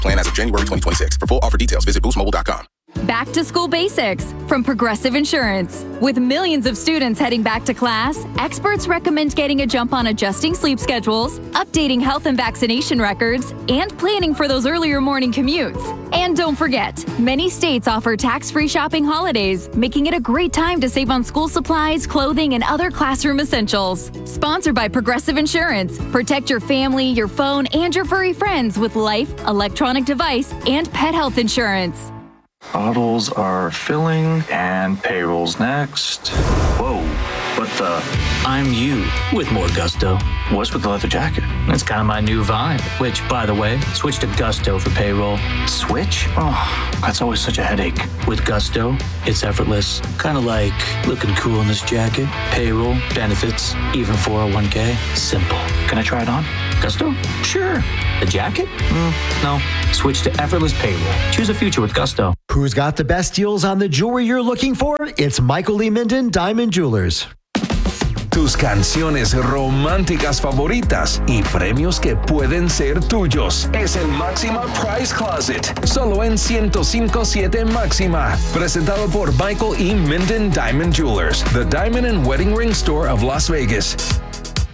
Plan as of January 2026. For full offer details, visit boostmobile.com. Back to school basics from Progressive Insurance. With millions of students heading back to class, experts recommend getting a jump on adjusting sleep schedules, updating health and vaccination records, and planning for those earlier morning commutes. And don't forget, many states offer tax-free shopping holidays, making it a great time to save on school supplies, clothing, and other classroom essentials. Sponsored by Progressive Insurance. Protect your family, your phone, and your furry friends with life, electronic device, and pet health insurance. Bottles are filling and payroll's next. Whoa, what the? I'm you with more gusto. What's with the leather jacket? That's kind of my new vibe, which, by the way, switch to Gusto for payroll. Switch? Oh, that's always such a headache. With Gusto, it's effortless. Kind of like looking cool in this jacket. Payroll, benefits, even 401k. Simple. Can I try it on? Gusto? Sure. The jacket? No. Switch to effortless payroll. Choose a future with Gusto. Who's got the best deals on the jewelry you're looking for? It's Michael Lee Minden, Diamond Jewelers. Tus canciones románticas favoritas y premios que pueden ser tuyos. Es el Máxima Price Closet. Solo en 105.7 Máxima. Presentado por Michael E. Minden Diamond Jewelers. The Diamond and Wedding Ring Store of Las Vegas.